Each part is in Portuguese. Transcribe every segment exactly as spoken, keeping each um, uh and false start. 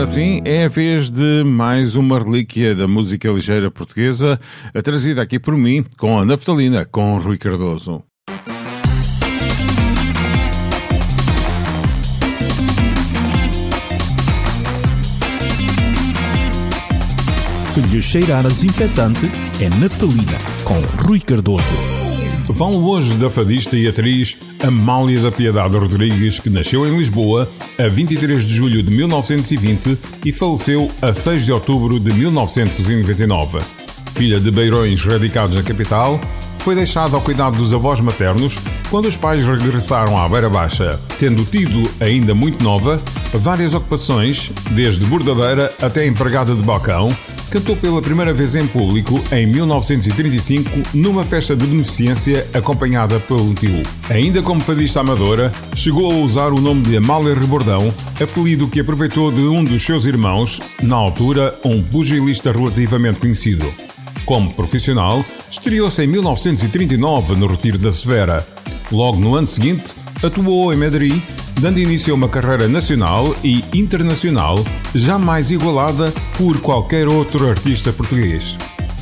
agora sim é a vez de mais uma relíquia da música ligeira portuguesa, trazida aqui por mim com a Naftalina, com Rui Cardoso. Se lhe cheirar a desinfetante, é Naftalina, com Rui Cardoso. Falo hoje da fadista e atriz Amália da Piedade Rodrigues, que nasceu em Lisboa a vinte e três de julho de mil novecentos e vinte e faleceu a seis de outubro de mil novecentos e noventa e nove. Filha de beirões radicados na capital, foi deixada ao cuidado dos avós maternos quando os pais regressaram à Beira Baixa, tendo tido, ainda muito nova, várias ocupações, desde bordadeira até empregada de balcão. Cantou pela primeira vez em público em mil novecentos e trinta e cinco numa festa de beneficência acompanhada pelo tio. Ainda como fadista amadora, chegou a usar o nome de Amália Rebordão, apelido que aproveitou de um dos seus irmãos, na altura um pugilista relativamente conhecido. Como profissional, estreou-se em mil novecentos e trinta e nove no Retiro da Severa. Logo no ano seguinte, atuou em Madrid, dando início a uma carreira nacional e internacional jamais igualada por qualquer outro artista português.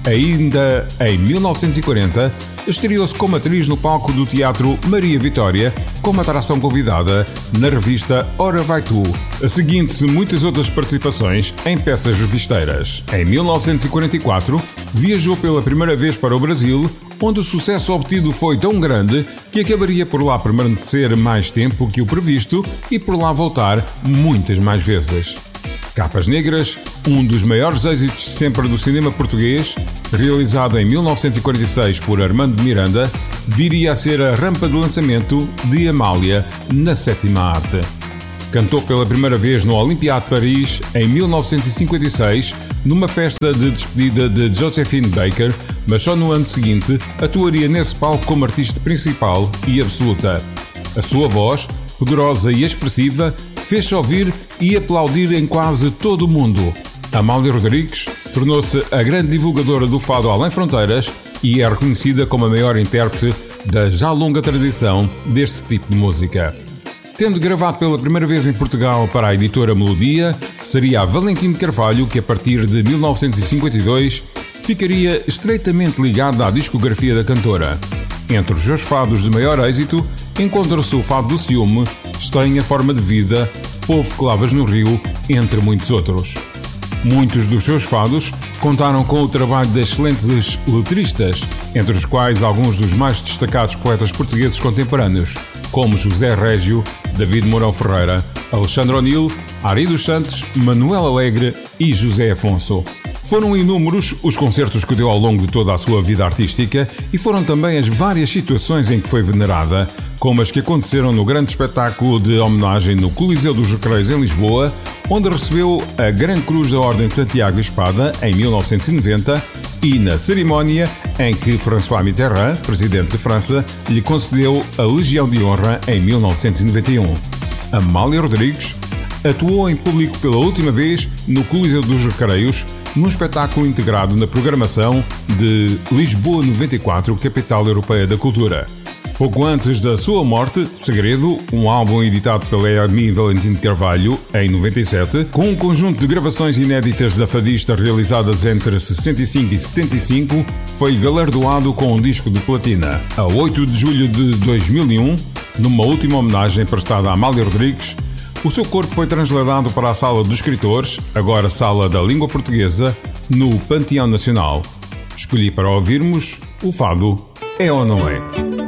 Ainda em mil novecentos e quarenta, estreou-se como atriz no palco do Teatro Maria Vitória, como atração convidada na revista Ora Vai Tu, seguindo-se muitas outras participações em peças revisteiras. Em mil novecentos e quarenta e quatro, viajou pela primeira vez para o Brasil, onde o sucesso obtido foi tão grande que acabaria por lá permanecer mais tempo que o previsto e por lá voltar muitas mais vezes. Capas Negras, um dos maiores êxitos sempre do cinema português, realizado em mil novecentos e quarenta e seis por Armando de Miranda, viria a ser a rampa de lançamento de Amália na sétima arte. Cantou pela primeira vez no Olympiade de Paris em mil novecentos e cinquenta e seis, numa festa de despedida de Josephine Baker, mas só no ano seguinte atuaria nesse palco como artista principal e absoluta. A sua voz, poderosa e expressiva, fez-se ouvir e aplaudir em quase todo o mundo. Amália Rodrigues tornou-se a grande divulgadora do fado além fronteiras e é reconhecida como a maior intérprete da já longa tradição deste tipo de música. Tendo gravado pela primeira vez em Portugal para a editora Melodia, seria a Valentim de Carvalho que, a partir de mil novecentos e cinquenta e dois, ficaria estreitamente ligada à discografia da cantora. Entre os seus fados de maior êxito, encontra-se o Fado do Ciúme, Estranha Forma de Vida, Povo que Lavas no Rio, entre muitos outros. Muitos dos seus fados contaram com o trabalho de excelentes letristas, entre os quais alguns dos mais destacados poetas portugueses contemporâneos, como José Régio, David Mourão Ferreira, Alexandre O'Neill, Ari dos Santos, Manuel Alegre e José Afonso. Foram inúmeros os concertos que deu ao longo de toda a sua vida artística e foram também as várias situações em que foi venerada, como as que aconteceram no grande espetáculo de homenagem no Coliseu dos Recreios em Lisboa, onde recebeu a Grande Cruz da Ordem de Santiago e Espada em mil novecentos e noventa e na cerimónia em que François Mitterrand, presidente de França, lhe concedeu a Legião de Honra em mil novecentos e noventa e um. Amália Rodrigues atuou em público pela última vez no Coliseu dos Recreios, num espetáculo integrado na programação de Lisboa noventa e quatro, Capital Europeia da Cultura. Pouco antes da sua morte, Segredo, um álbum editado pela Yasmin Valentim de Carvalho em noventa e sete, com um conjunto de gravações inéditas da fadista realizadas entre sessenta e cinco e setenta e cinco, foi galardoado com um disco de platina. A oito de julho de dois mil e um, numa última homenagem prestada a Amália Rodrigues, o seu corpo foi trasladado para a Sala dos Escritores, agora Sala da Língua Portuguesa, no Panteão Nacional. Escolhi para ouvirmos o fado É ou Não É?